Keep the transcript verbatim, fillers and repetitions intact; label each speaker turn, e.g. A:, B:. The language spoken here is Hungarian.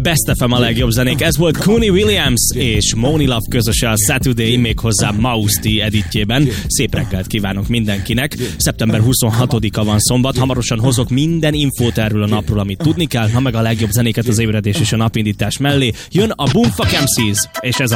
A: Best ef em a legjobb zenék. Ez volt Cooney Williams és Moni Love közösen a Saturday, méghozzá Mauszti editjében. Szép reggelt kívánok mindenkinek. szeptember huszonhatodika van szombat. Hamarosan hozok minden infót erről a napról, amit tudni kell. Ha meg a legjobb zenéket az ébredés és a napindítás mellé jön a Boomfuck em cés, és ez a